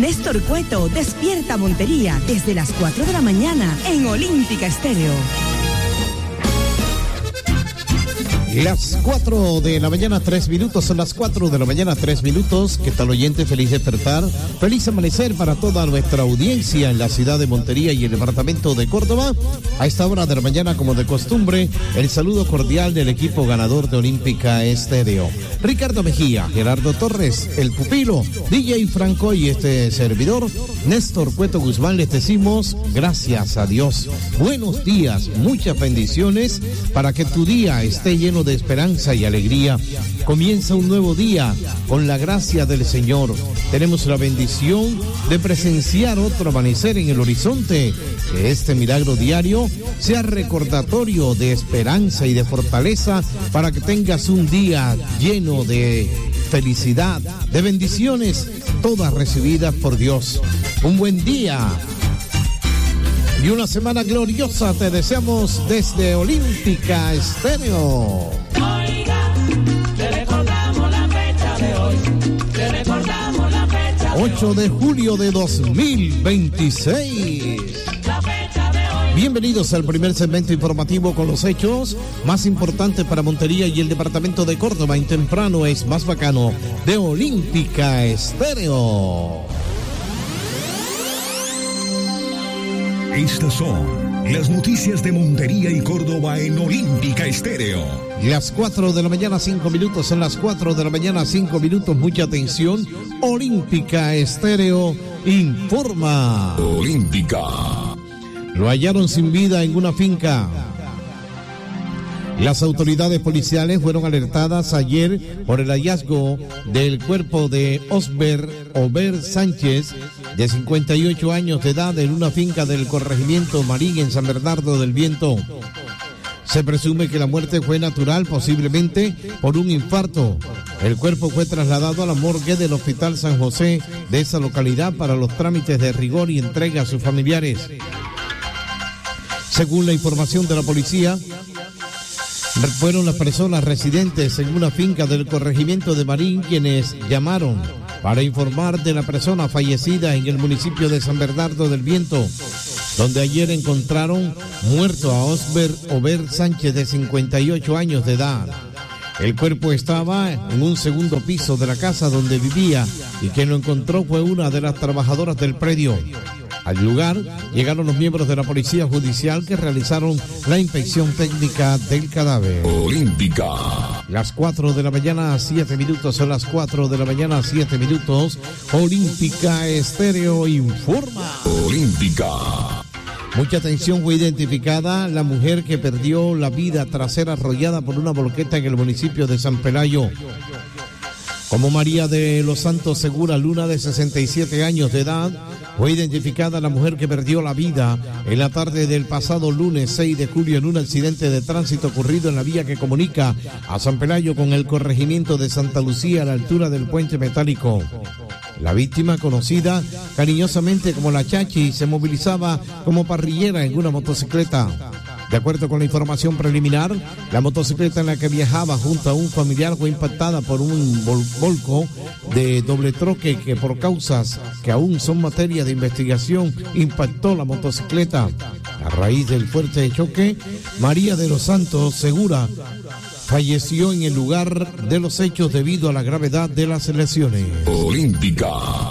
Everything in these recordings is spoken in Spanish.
Néstor Cueto despierta Montería desde las 4 de la mañana en Olímpica Estéreo. Las 4 de la mañana, 3 minutos, son las 4 de la mañana, 3 minutos. ¿Qué tal, oyente? Feliz despertar, feliz amanecer para toda nuestra audiencia en la ciudad de Montería y el departamento de Córdoba. A esta hora de la mañana, como de costumbre, el saludo cordial del equipo ganador de Olímpica Estéreo. Ricardo Mejía, Gerardo Torres, el pupilo, DJ Franco y este servidor, Néstor Cueto Guzmán, les decimos gracias a Dios. Buenos días, muchas bendiciones para que tu día esté lleno de esperanza y alegría. Comienza un nuevo día con la gracia del Señor. Tenemos la bendición de presenciar otro amanecer en el horizonte. Que este milagro diario sea recordatorio de esperanza y de fortaleza para que tengas un día lleno de felicidad, de bendiciones, todas recibidas por Dios. Un buen día y una semana gloriosa te deseamos desde Olímpica Estéreo. Oiga, le recordamos la fecha de hoy, le recordamos la fecha de 8 de julio de 2026. La fecha de hoy. Bienvenidos al primer segmento informativo con los hechos más importantes para Montería y el departamento de Córdoba. En temprano es más bacano de Olímpica Estéreo. Estas son las noticias de Montería y Córdoba en Olímpica Estéreo. Las 4 de la mañana, 5 minutos. En las 4 de la mañana, 5 minutos. Mucha atención. Olímpica Estéreo informa. Olímpica. Lo hallaron sin vida en una finca. Las autoridades policiales fueron alertadas ayer por el hallazgo del cuerpo de Osber Sánchez, de 58 años de edad, en una finca del corregimiento Marín en San Bernardo del Viento. Se presume que la muerte fue natural, posiblemente por un infarto. El cuerpo fue trasladado a la morgue del Hospital San José de esa localidad para los trámites de rigor y entrega a sus familiares. Según la información de la policía, fueron las personas residentes en una finca del corregimiento de Marín quienes llamaron para informar de la persona fallecida en el municipio de San Bernardo del Viento, donde ayer encontraron muerto a Osber Sánchez, de 58 años de edad. El cuerpo estaba en un segundo piso de la casa donde vivía y quien lo encontró fue una de las trabajadoras del predio. Al lugar llegaron los miembros de la Policía Judicial que realizaron la inspección técnica del cadáver. Olímpica. Las 4 de la mañana, 7 minutos, son las 4 de la mañana, 7 minutos. Olímpica Estéreo informa. Olímpica. Mucha atención, fue identificada la mujer que perdió la vida tras ser arrollada por una volqueta en el municipio de San Pelayo. Como María de los Santos Segura Luna, de 67 años de edad, fue identificada la mujer que perdió la vida en la tarde del pasado lunes 6 de julio en un accidente de tránsito ocurrido en la vía que comunica a San Pelayo con el corregimiento de Santa Lucía a la altura del puente metálico. La víctima, conocida cariñosamente como la Chachi, se movilizaba como parrillera en una motocicleta. De acuerdo con la información preliminar, la motocicleta en la que viajaba junto a un familiar fue impactada por un volco de doble troque que, por causas que aún son materia de investigación, impactó la motocicleta. A raíz del fuerte choque, María de los Santos Segura falleció en el lugar de los hechos debido a la gravedad de las lesiones. Olímpica.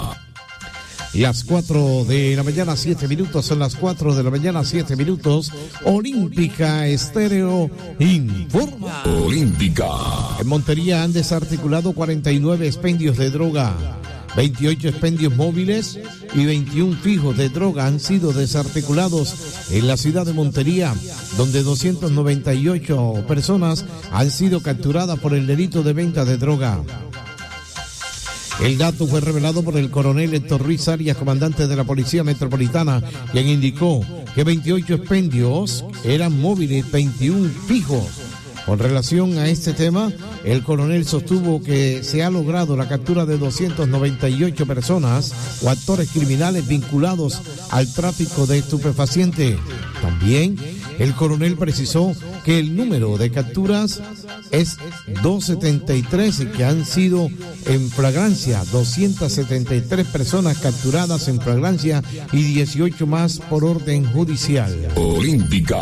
Las 4 de la mañana, 7 minutos, son las 4 de la mañana, 7 minutos. Olímpica Estéreo informa. Olímpica. En Montería han desarticulado 49 expendios de droga. 28 expendios móviles y 21 fijos de droga han sido desarticulados en la ciudad de Montería, donde 298 personas han sido capturadas por el delito de venta de droga. El dato fue revelado por el coronel Héctor Ruiz Arias, comandante de la Policía Metropolitana, quien indicó que 28 expendios eran móviles, 21 fijos Con relación a este tema, el coronel sostuvo que se ha logrado la captura de 298 personas o actores criminales vinculados al tráfico de estupefacientes. También el coronel precisó que el número de capturas es 273 y que han sido en flagrancia 273 personas capturadas en flagrancia y 18 más por orden judicial. Olímpica.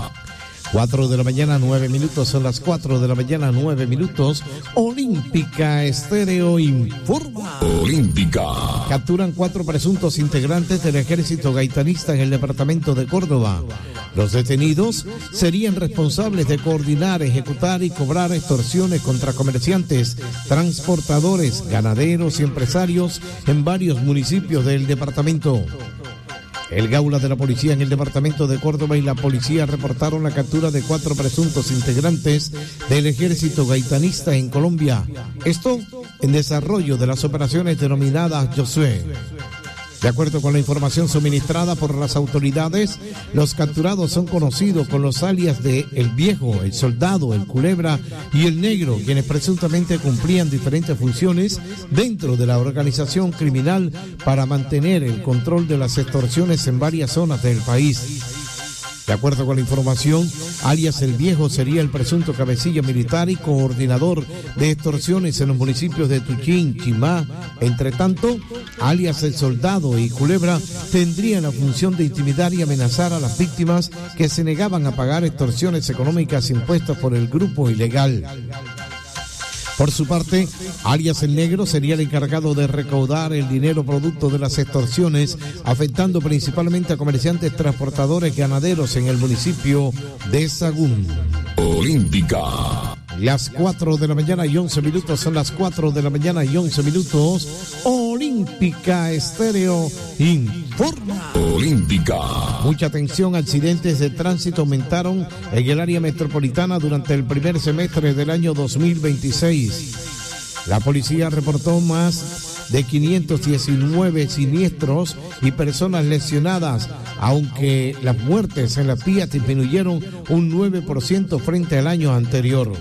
4 de la mañana, 9 minutos, son las 4 de la mañana, 9 minutos. Olímpica Estéreo informa. Olímpica. Capturan 4 presuntos integrantes del ejército gaitanista en el departamento de Córdoba. Los detenidos serían responsables de coordinar, ejecutar y cobrar extorsiones contra comerciantes, transportadores, ganaderos y empresarios en varios municipios del departamento. El Gaula de la Policía en el departamento de Córdoba y la policía reportaron la captura de 4 presuntos integrantes del ejército gaitanista en Colombia. Esto en desarrollo de las operaciones denominadas Josué. De acuerdo con la información suministrada por las autoridades, los capturados son conocidos con los alias de El Viejo, El Soldado, El Culebra y El Negro, quienes presuntamente cumplían diferentes funciones dentro de la organización criminal para mantener el control de las extorsiones en varias zonas del país. De acuerdo con la información, alias El Viejo sería el presunto cabecilla militar y coordinador de extorsiones en los municipios de Tuchín, Chimá. Entre tanto, alias El Soldado y Culebra tendrían la función de intimidar y amenazar a las víctimas que se negaban a pagar extorsiones económicas impuestas por el grupo ilegal. Por su parte, alias El Negro sería el encargado de recaudar el dinero producto de las extorsiones, afectando principalmente a comerciantes, transportadores, ganaderos en el municipio de Sagún. Olímpica. Las 4 de la mañana y 11 minutos, son las 4 de la mañana y 11 minutos. Olímpica Estéreo informa. Olímpica. Mucha atención, accidentes de tránsito aumentaron en el área metropolitana durante el primer semestre del año 2026. La policía reportó más de 519 siniestros y personas lesionadas, aunque las muertes en las vías disminuyeron un 9% frente al año anterior.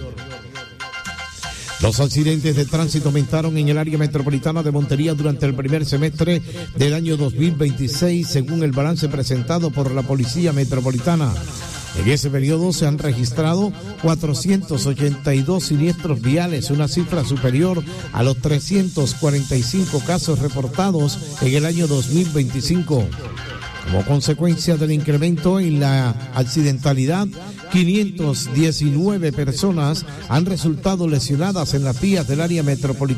Los accidentes de tránsito aumentaron en el área metropolitana de Montería durante el primer semestre del año 2026, según el balance presentado por la Policía Metropolitana. En ese periodo se han registrado 482 siniestros viales, una cifra superior a los 345 casos reportados en el año 2025. Como consecuencia del incremento en la accidentalidad, 519 personas han resultado lesionadas en las vías del área metropolitana.